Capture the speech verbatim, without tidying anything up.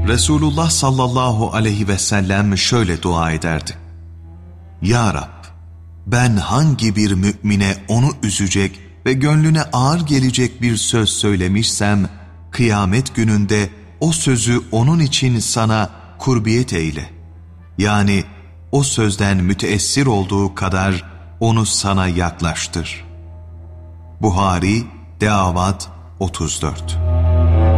Resulullah sallallahu aleyhi ve sellem şöyle dua ederdi: Ya Rab, ben hangi bir mümine onu üzecek ve gönlüne ağır gelecek bir söz söylemişsem, kıyamet gününde o sözü onun için sana kurbiyet eyle. Yani o sözden müteessir olduğu kadar onu sana yaklaştır. Buhari, Deavat otuz dört.